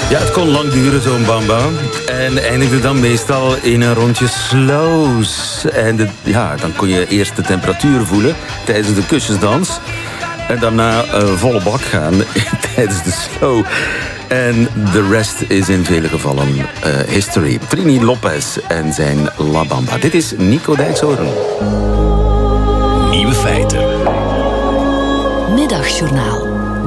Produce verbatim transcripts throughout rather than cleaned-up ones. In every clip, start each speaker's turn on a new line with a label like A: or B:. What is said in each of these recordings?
A: Ja, het kon lang duren, zo'n bamba. En eindigde dan meestal in een rondje slows. En de, ja, dan kon je eerst de temperatuur voelen tijdens de kusjesdans. En daarna uh, volle bak gaan tijdens de slow. En de rest is in vele gevallen uh, history. Trini Lopez en zijn La Bamba. Dit is Nico Dijkshoorn.
B: Nieuwe feiten.
C: Middagjournaal.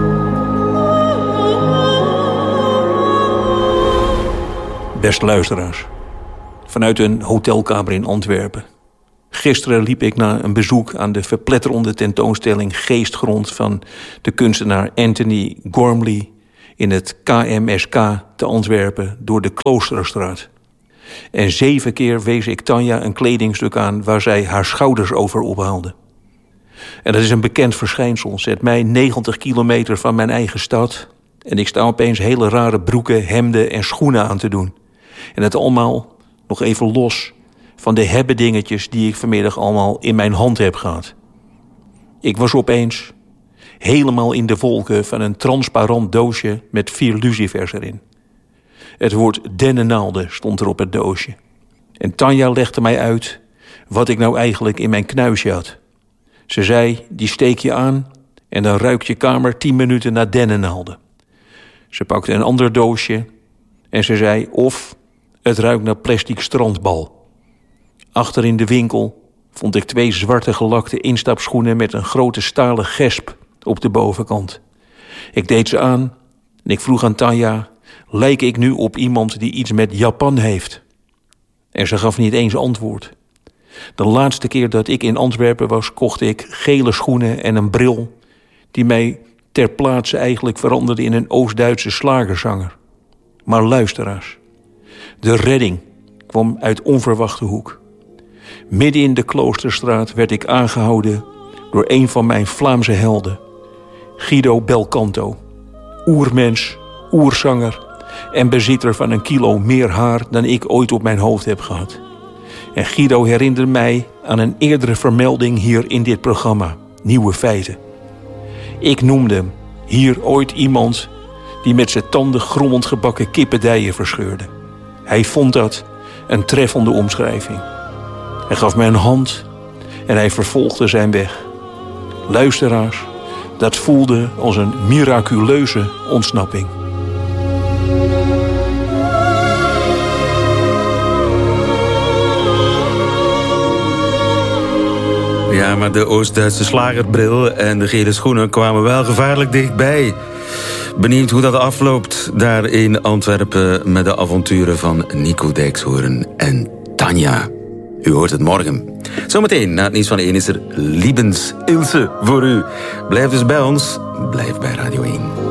D: Beste luisteraars, vanuit een hotelkamer in Antwerpen. Gisteren liep ik na een bezoek aan de verpletterende tentoonstelling Geestgrond van de kunstenaar Anthony Gormley in het K M S K te Antwerpen door de Kloosterstraat. En zeven keer wees ik Tanja een kledingstuk aan waar zij haar schouders over ophaalde. En dat is een bekend verschijnsel. Zet mij negentig kilometer van mijn eigen stad en ik sta opeens hele rare broeken, hemden en schoenen aan te doen. En het allemaal nog even los van de hebbedingetjes die ik vanmiddag allemaal in mijn hand heb gehad. Ik was opeens helemaal in de wolken van een transparant doosje met vier lucifers erin. Het woord dennennaalden stond er op het doosje. En Tanja legde mij uit wat ik nou eigenlijk in mijn knuisje had. Ze zei, die steek je aan en dan ruikt je kamer tien minuten naar dennennaalden. Ze pakte een ander doosje en ze zei, of het ruikt naar plastic strandbal. Achter in de winkel vond ik twee zwarte gelakte instapschoenen met een grote stalen gesp op de bovenkant. Ik deed ze aan en ik vroeg aan Tanja, lijk ik nu op iemand die iets met Japan heeft? En ze gaf niet eens antwoord. De laatste keer dat ik in Antwerpen was, kocht ik gele schoenen en een bril die mij ter plaatse eigenlijk veranderde in een Oost-Duitse slagerzanger. Maar luisteraars, de redding kwam uit onverwachte hoek. Midden in de Kloosterstraat werd ik aangehouden door een van mijn Vlaamse helden, Guido Belcanto. Oermens, oerzanger en bezitter van een kilo meer haar dan ik ooit op mijn hoofd heb gehad. En Guido herinnerde mij aan een eerdere vermelding hier in dit programma, Nieuwe Feiten. Ik noemde hem hier ooit iemand die met zijn tanden grommend gebakken kippendijen verscheurde. Hij vond dat een treffende omschrijving. Hij gaf mij een hand en hij vervolgde zijn weg. Luisteraars, dat voelde als een miraculeuze ontsnapping.
A: Ja, maar de Oost-Duitse slagerbril en de gele schoenen kwamen wel gevaarlijk dichtbij. Benieuwd hoe dat afloopt daar in Antwerpen met de avonturen van Nico Dijkshoorn en Tanja. U hoort het morgen. Zometeen na het nieuws van één is er Liebensilse voor u. Blijf dus bij ons. Blijf bij Radio één.